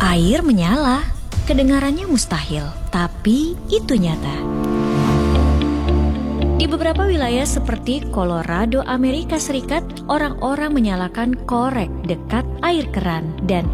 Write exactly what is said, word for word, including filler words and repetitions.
air menyala. Kedengarannya mustahil, tapi itu nyata. Di beberapa wilayah seperti Colorado, Amerika Serikat, orang-orang menyalakan korek dekat air keran dan